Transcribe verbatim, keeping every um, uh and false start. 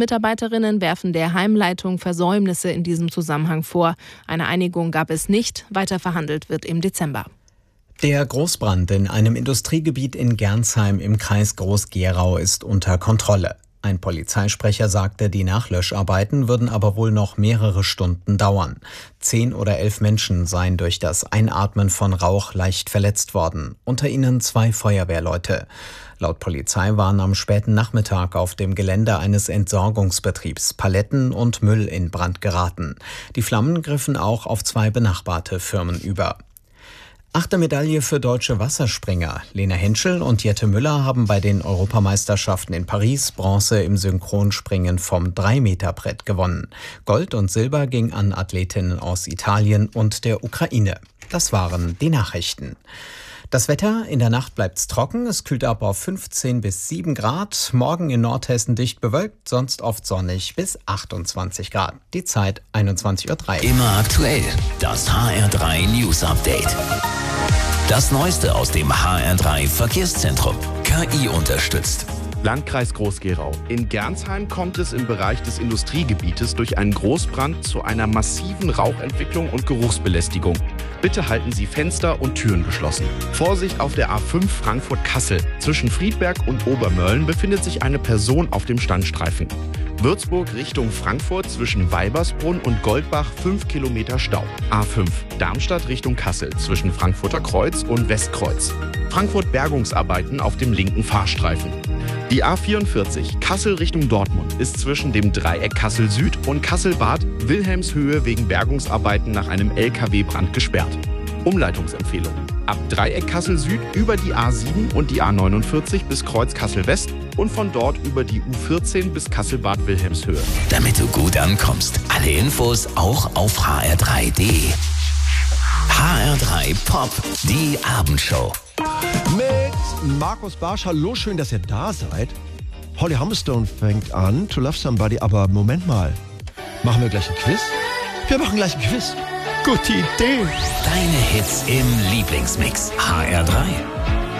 Mitarbeiterinnen werfen der Heimleitung Versäumnisse in diesem Zusammenhang vor. Eine Einigung gab es nicht. Weiter verhandelt wird im Dezember. Der Großbrand in einem Industriegebiet in Gernsheim im Kreis Groß-Gerau ist unter Kontrolle. Ein Polizeisprecher sagte, die Nachlöscharbeiten würden aber wohl noch mehrere Stunden dauern. Zehn oder elf Menschen seien durch das Einatmen von Rauch leicht verletzt worden, unter ihnen zwei Feuerwehrleute. Laut Polizei waren am späten Nachmittag auf dem Gelände eines Entsorgungsbetriebs Paletten und Müll in Brand geraten. Die Flammen griffen auch auf zwei benachbarte Firmen über. Achte Medaille für deutsche Wasserspringer. Lena Henschel und Jette Müller haben bei den Europameisterschaften in Paris Bronze im Synchronspringen vom drei Meter Brett gewonnen. Gold und Silber ging an Athletinnen aus Italien und der Ukraine. Das waren die Nachrichten. Das Wetter, in der Nacht bleibt's trocken, es kühlt ab auf fünfzehn bis sieben Grad, morgen in Nordhessen dicht bewölkt, sonst oft sonnig bis achtundzwanzig Grad. Die Zeit einundzwanzig Uhr drei. Immer aktuell, das H R drei News Update. Das Neueste aus dem H R drei Verkehrszentrum, K I unterstützt. Landkreis Groß-Gerau. In Gernsheim kommt es im Bereich des Industriegebietes durch einen Großbrand zu einer massiven Rauchentwicklung und Geruchsbelästigung. Bitte halten Sie Fenster und Türen geschlossen. Vorsicht auf der A fünf Frankfurt-Kassel. Zwischen Friedberg und Obermölln befindet sich eine Person auf dem Standstreifen. Würzburg Richtung Frankfurt zwischen Weibersbrunn und Goldbach fünf Kilometer Stau. A fünf Darmstadt Richtung Kassel zwischen Frankfurter Kreuz und Westkreuz. Frankfurt Bergungsarbeiten auf dem linken Fahrstreifen. Die A vierundvierzig Kassel Richtung Dortmund ist zwischen dem Dreieck Kassel Süd und Kassel-Bad Wilhelmshöhe wegen Bergungsarbeiten nach einem L K W-Brand gesperrt. Umleitungsempfehlung. Ab Dreieck Kassel Süd über die A sieben und die A neunundvierzig bis Kreuz Kassel West und von dort über die U vierzehn bis Kassel-Bad Wilhelmshöhe. Damit du gut ankommst, alle Infos auch auf h r drei punkt d e. H R drei Pop, die Abendshow. Mit Markus Barsch. Hallo, schön, dass ihr da seid. Holly Humberstone fängt an, To Love Somebody, aber Moment mal. Machen wir gleich ein Quiz? Wir machen gleich ein Quiz. Gute Idee. Deine Hits im Lieblingsmix. H R drei.